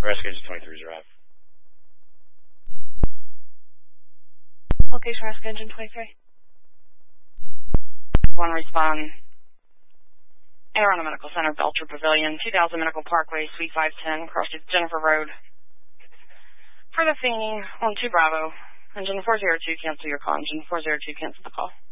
Rescue Engine 23's arrived. Location Rescue Engine 23. One respond. Anne Arundel Medical Center, Belcher Pavilion, 2000 Medical Parkway, Suite 510, across Jennifer Road. For the Feeney, on 2 Bravo. Engine 402, cancel your call. Engine 402, cancel the call.